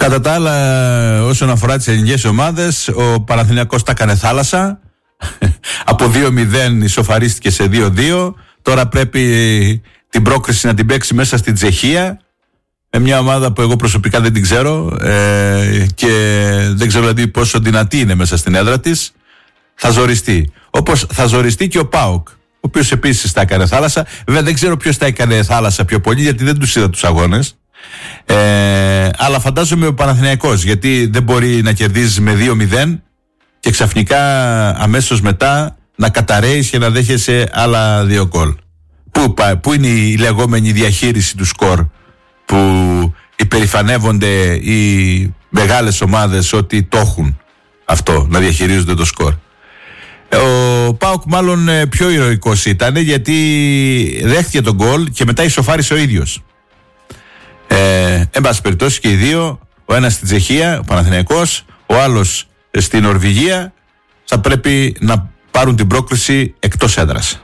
Κατά τα άλλα, όσον αφορά τις ελληνικές ομάδες, ο Παναθηναϊκός τα έκανε θάλασσα. Από 2-0 ισοφαρίστηκε σε 2-2. Τώρα πρέπει την πρόκριση να την παίξει μέσα στην Τσεχία, με μια ομάδα που εγώ προσωπικά δεν την ξέρω και δεν ξέρω δηλαδή πόσο δυνατή είναι μέσα στην έδρα της. Θα ζοριστεί. Όπως θα ζοριστεί και ο ΠΑΟΚ, ο οποίος επίσης τα έκανε θάλασσα. Βέβαια δεν ξέρω ποιος τα έκανε θάλασσα πιο πολύ, γιατί δεν τους είδα τους αγώνες. Αλλά φαντάζομαι ο Παναθηναϊκός, γιατί δεν μπορεί να κερδίζεις με 2-0 και ξαφνικά αμέσως μετά να καταραίεις και να δέχεσαι άλλα 2 γκολ. Πού είναι η λεγόμενη διαχείριση του σκορ που υπερηφανεύονται οι μεγάλες ομάδες ότι το έχουν αυτό, να διαχειρίζονται το σκορ? Ο ΠΑΟΚ μάλλον πιο ηρωικός ήταν, γιατί δέχτηκε τον γκολ και μετά ισοφάρισε ο ίδιος. Εν πάση περιπτώσει και οι δύο, ο ένας στην Τσεχία, ο Παναθηναϊκός, ο άλλος στη Νορβηγία, θα πρέπει να πάρουν την πρόκριση εκτός έδρας.